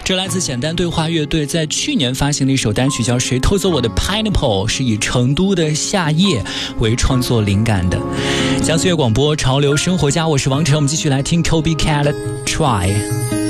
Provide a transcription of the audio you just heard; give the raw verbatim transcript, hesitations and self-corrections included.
这来自简单对话乐队在去年发行的一首单曲叫《谁偷走我的 Pineapple》，是以成都的夏夜为创作灵感的。江苏乐广播潮流生活家，我是王晨，我们继续来听 Toby Cat Try。